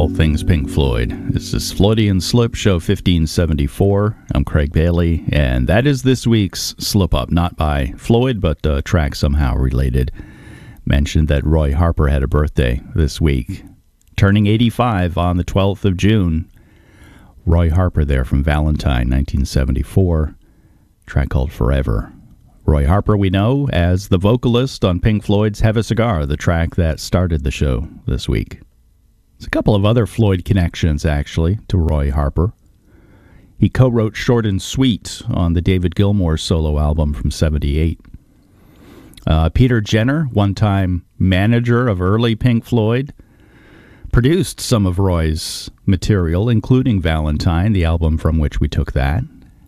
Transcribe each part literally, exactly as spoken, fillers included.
all things Pink Floyd. This is Floydian Slip, show fifteen seventy-four. I'm Craig Bailey, and that is this week's Slip Up, not by Floyd, but a track somehow related. Mentioned that Roy Harper had a birthday this week, turning eighty-five on the twelfth of June. Roy Harper there from Valentine, nineteen seventy-four, track called Forever. Roy Harper we know as the vocalist on Pink Floyd's Have a Cigar, the track that started the show this week. There's a couple of other Floyd connections, actually, to Roy Harper. He co-wrote Short and Sweet on the David Gilmour solo album from seventy-eight. Uh, Peter Jenner, one-time manager of early Pink Floyd, produced some of Roy's material, including Valentine, the album from which we took that.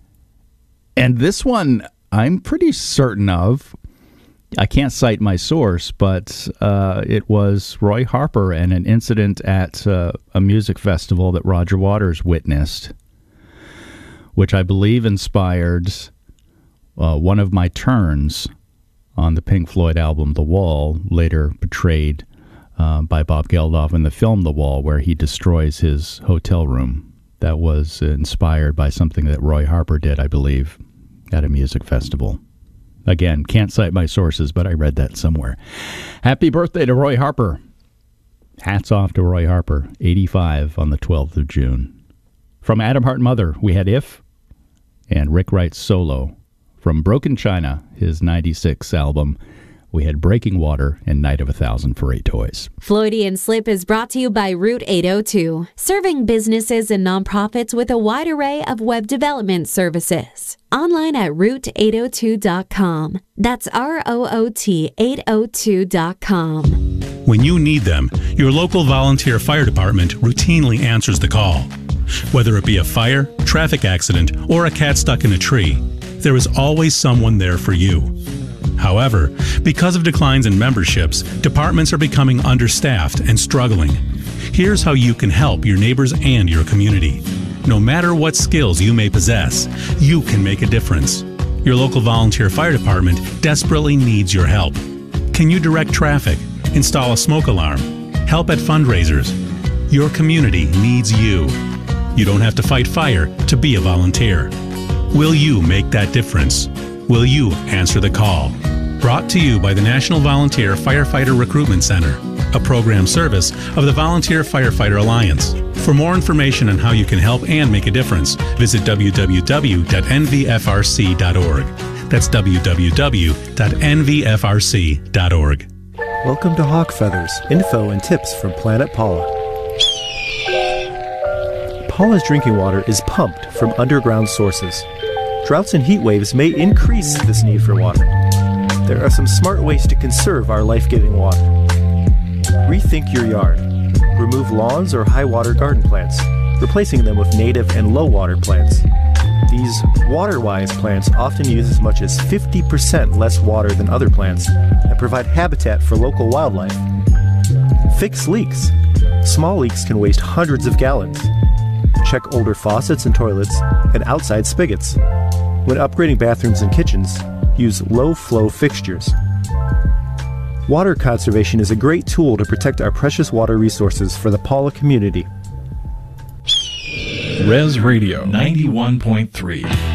And this one, I'm pretty certain of. I can't cite my source, but uh, it was Roy Harper and an incident at uh, a music festival that Roger Waters witnessed, which I believe inspired uh, one of my turns on the Pink Floyd album The Wall, later portrayed uh, by Bob Geldof in the film The Wall, where he destroys his hotel room. That was inspired by something that Roy Harper did, I believe, at a music festival. Again, can't cite my sources, but I read that somewhere. Happy birthday to Roy Harper. Hats off to Roy Harper, eighty-five on the twelfth of June. From Adam Hart Mother, we had If, and Rick Wright's solo. From Broken China, his ninety-six album, we had Breaking Water and Night of a Thousand for Eight Toys. Floydian Slip is brought to you by Route eight oh two, serving businesses and nonprofits with a wide array of web development services. Online at route eight oh two dot com. That's R O O T eight oh two dot com. When you need them, your local volunteer fire department routinely answers the call. Whether it be a fire, traffic accident, or a cat stuck in a tree, there is always someone there for you. However, because of declines in memberships, departments are becoming understaffed and struggling. Here's how you can help your neighbors and your community. No matter what skills you may possess, you can make a difference. Your local volunteer fire department desperately needs your help. Can you direct traffic, install a smoke alarm, help at fundraisers? Your community needs you. You don't have to fight fire to be a volunteer. Will you make that difference? Will you answer the call? Brought to you by the National Volunteer Firefighter Recruitment Center, a program service of the Volunteer Firefighter Alliance. For more information on how you can help and make a difference, visit w w w dot n v f r c dot org. That's w w w dot n v f r c dot org. Welcome to Hawk Feathers, info and tips from Planet Paula. Paula's drinking water is pumped from underground sources. Droughts and heat waves may increase this need for water. There are some smart ways to conserve our life-giving water. Rethink your yard. Remove lawns or high-water garden plants, replacing them with native and low-water plants. These water-wise plants often use as much as fifty percent less water than other plants and provide habitat for local wildlife. Fix leaks. Small leaks can waste hundreds of gallons. Check older faucets and toilets and outside spigots. When upgrading bathrooms and kitchens, use low-flow fixtures. Water conservation is a great tool to protect our precious water resources for the Paula community. Res Radio ninety-one point three.